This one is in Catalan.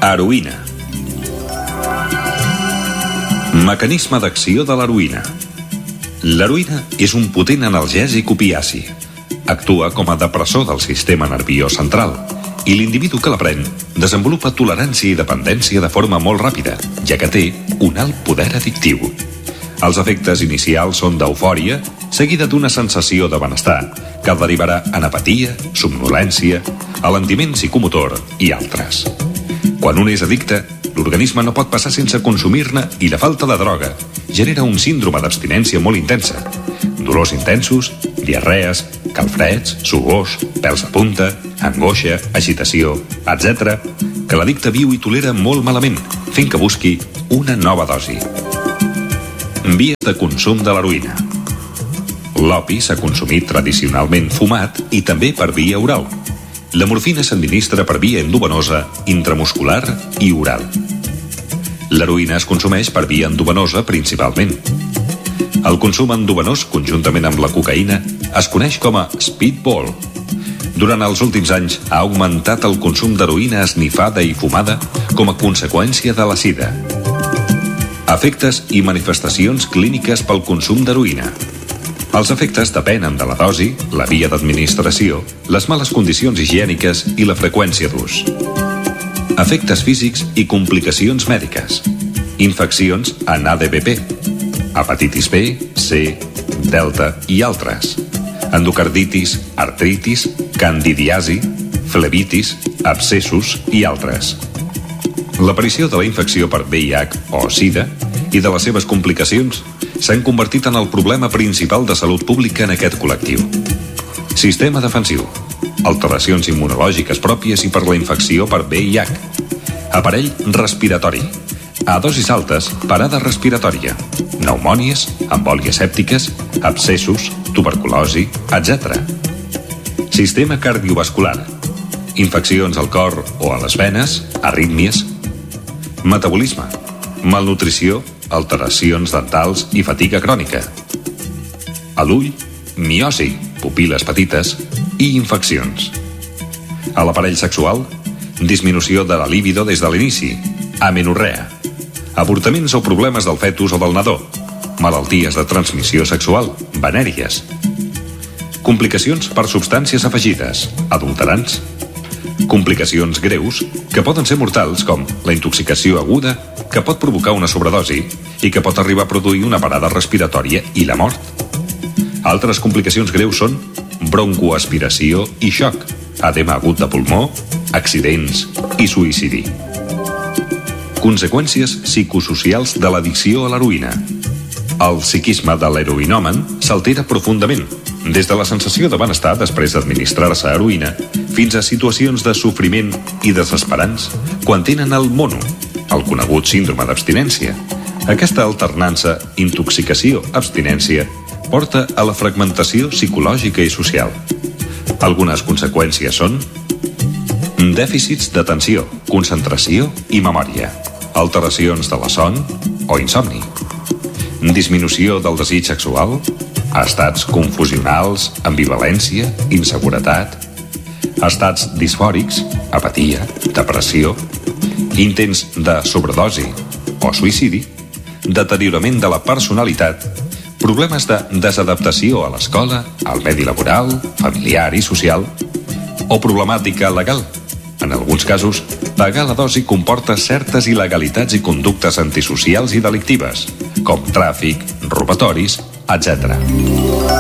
Heroïna. Mecanisme d'acció de l'heroïna. L'heroïna és un potent analgèsic opiaci. Actua com a depressor del sistema nerviós central i l'individu que la pren desenvolupa tolerància i dependència de forma molt ràpida, ja que té un alt poder addictiu. Els efectes inicials són d'eufòria, seguida d'una sensació de benestar, que derivarà en apatia, somnolència, alentiment psicomotor i altres. Quan un és addicte, l'organisme no pot passar sense consumir-ne i la falta de droga genera un síndrome d'abstinència molt intensa. Dolors intensos, diarrees, calfreds, suors, pèls a punta, angoixa, agitació, etc., que l'addicte viu i tolera molt malament, fent que busqui una nova dosi. Vies de consum de l'heroïna. L'opi s'ha consumit tradicionalment fumat i també per via oral. La morfina s'administra per via endovenosa, intramuscular i oral. L'heroïna es consumeix per via endovenosa principalment. El consum endovenós, conjuntament amb la cocaïna, es coneix com a speedball. Durant els últims anys ha augmentat el consum d'heroïna esnifada i fumada com a conseqüència de la sida. Efectes i manifestacions clíniques pel consum d'heroïna. Els efectes depenen de la dosi, la via d'administració, les males condicions higièniques i la freqüència d'ús. Efectes físics i complicacions mèdiques. Infeccions en ADVP, hepatitis B, C, delta i altres. Endocarditis, artritis, candidiasi, flebitis, abscessos i altres. L'aparició de la infecció per VIH o SIDA i de les seves complicacions s'han convertit en el problema principal de salut pública en aquest col·lectiu. Sistema defensiu, alteracions immunològiques pròpies i per la infecció per VIH, aparell respiratori, a dosis altes, parada respiratòria, pneumònies, embòlies sèptiques, abscessos, tuberculosi, etc. Sistema cardiovascular, infeccions al cor o a les venes, arrítmies, metabolisme, malnutrició, alteracions dentals i fatiga crònica. A l'ull, miosi, pupil·les petites i infeccions. A l'aparell sexual, disminució de la libido des de l'inici, amenorrea, avortaments o problemes del fetus o del nadó, malalties de transmissió sexual, venèries, complicacions per substàncies afegides, adulterants, complicacions greus que poden ser mortals com la intoxicació aguda que pot provocar una sobredosi i que pot arribar a produir una parada respiratòria i la mort. Altres complicacions greus són broncoaspiració i xoc, edema agut de pulmó, accidents i suïcidi. Conseqüències psicosocials de l'addicció a l'heroïna. El psiquisme de l'heroïnomen s'altera profundament, des de la sensació de benestar després d'administrar-se heroïna fins a situacions de sofriment i desesperants quan tenen el mono, el conegut síndrome d'abstinència. Aquesta alternança intoxicació-abstinència porta a la fragmentació psicològica i social. Algunes conseqüències són dèficits d'atenció, concentració i memòria, alteracions de la son o insomni, disminució del desig sexual, estats confusionals, ambivalència, inseguretat, estats disfòrics, apatia, depressió, intents de sobredosi o suïcidi, deteriorament de la personalitat, problemes de desadaptació a l'escola, al medi laboral, familiar i social, o problemàtica legal. En alguns casos, pagar la dosi comporta certes il·legalitats i conductes antisocials i delictives, com tràfic, robatoris, etc.